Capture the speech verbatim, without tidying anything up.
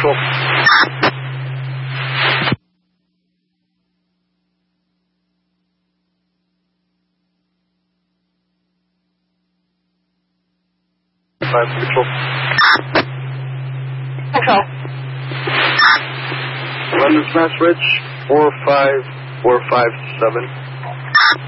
Patrol. Five Patrol. Control. London Smash Ridge, four five four five seven.